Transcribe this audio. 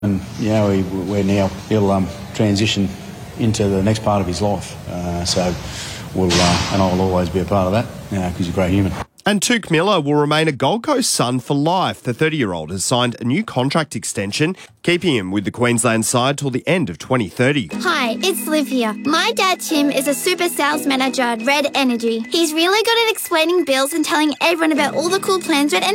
And he'll transition into the next part of his life. So and I'll always be a part of that because he's a great human. And Tuke Miller will remain a Gold Coast Sun for life. The 30-year-old has signed a new contract extension, keeping him with the Queensland side till the end of 2030. Hi, it's Liv here. My dad Tim is a super sales manager at Red Energy. He's really good at explaining bills and telling everyone about all the cool plans Red Energy